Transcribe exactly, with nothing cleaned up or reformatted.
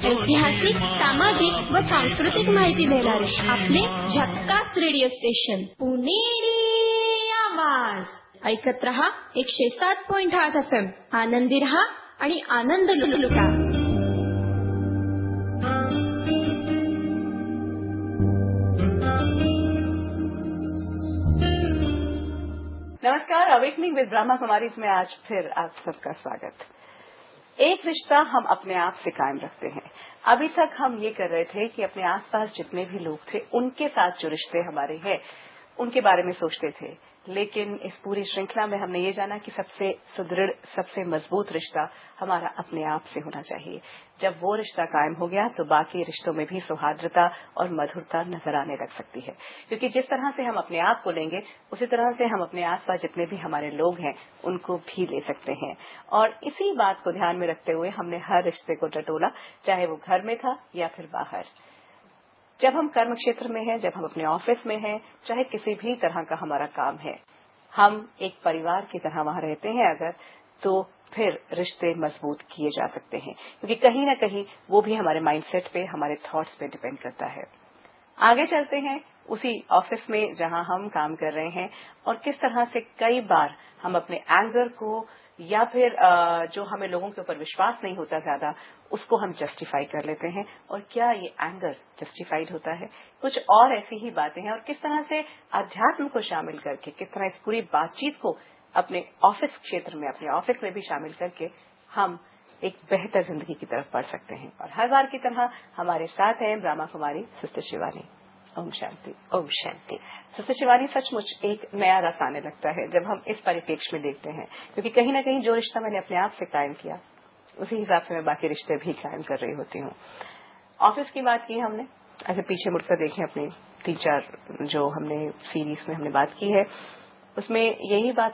ऐतिहासिक, सामाजिक व सांस्कृतिक माहिती देणारे आपले झक्कास रेडिओ स्टेशन पुणेरी आवाज ऐकत रहा एकशे सात पॉइंट आठ एफ एम. आनंदी रहा आणि आनंद लुटा. नमस्कार. अवेकनिंग विद ब्रह्मा कुमारीज में आज फिर आप सबका स्वागत. एक रिश्ता हम अपने आप से कायम रखते हैं. अभी तक हम ये कर रहे थे कि अपने आसपास जितने भी लोग थे उनके साथ जो रिश्ते हमारे हैं उनके बारे में सोचते थे. लेकिन इस पूरी श्रृंखला में हमने ये जाना कि सबसे सुदृढ़, सबसे मजबूत रिश्ता हमारा अपने आप से होना चाहिए. जब वो रिश्ता कायम हो गया तो बाकी रिश्तों में भी सौहार्द्रता और मधुरता नजर आने लग सकती है. क्योंकि जिस तरह से हम अपने आप को लेंगे उसी तरह से हम अपने आसपास जितने भी हमारे लोग हैं उनको भी ले सकते हैं. और इसी बात को ध्यान में रखते हुए हमने हर रिश्ते को टटोला, चाहे वो घर में था या फिर बाहर. जब हम कर्म क्षेत्र में हैं, जब हम अपने ऑफिस में हैं, चाहे किसी भी तरह का हमारा काम है, हम एक परिवार की तरह वहां रहते हैं अगर, तो फिर रिश्ते मजबूत किए जा सकते हैं. क्योंकि कहीं ना कहीं वो भी हमारे माइंडसेट पे, हमारे थॉट्स पे डिपेंड करता है. आगे चलते हैं उसी ऑफिस में जहां हम काम कर रहे हैं और किस तरह से कई बार हम अपने एंगर को या फिर जो हमें लोगों के ऊपर विश्वास नहीं होता ज्यादा उसको हम जस्टिफाई कर लेते हैं. और क्या ये एंगर जस्टिफाइड होता है? कुछ और ऐसी ही बातें हैं. और किस तरह से अध्यात्म को शामिल करके, किस तरह इस पूरी बातचीत को अपने ऑफिस क्षेत्र में, अपने ऑफिस में भी शामिल करके हम एक बेहतर जिंदगी की तरफ बढ़ सकते हैं. और हर बार की तरह हमारे साथ हैं ब्रह्मा कुमारी सिस्टर शिवानी. ओम शांति. ओम शांति. सिस्टर शिवानी, सचमुच एक नया रस आने लगता है जब हम इस परिप्रेक्ष्य में देखते हैं. क्योंकि कहीं ना कहीं जो रिश्ता मैंने अपने आप से कायम किया उसी हिसाब से मैं बाकी रिश्ते भी कायम कर रही होती हूँ. ऑफिस की बात की हमने, अगर पीछे मुड़कर देखें अपनी तीन चार जो हमने सीरीज में हमने बात की है उसमें यही बात